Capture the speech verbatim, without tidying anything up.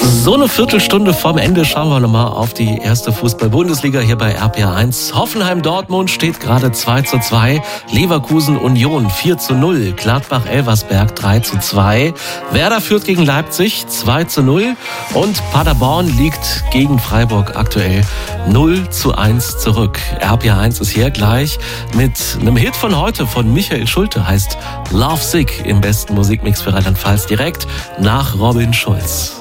So eine Viertelstunde vorm Ende schauen wir nochmal auf die erste Fußball-Bundesliga hier bei R P R eins. Hoffenheim-Dortmund steht gerade zwei zu zwei, Leverkusen-Union vier zu null, Gladbach-Elversberg drei zu zwei, Werder führt gegen Leipzig zwei zu null und Paderborn liegt gegen Freiburg aktuell null zu eins zurück. R P R eins ist hier gleich mit einem Hit von heute von Michael Schulte, heißt Love Sick im besten Musikmix für Rheinland-Pfalz, direkt nach Robin Schulz.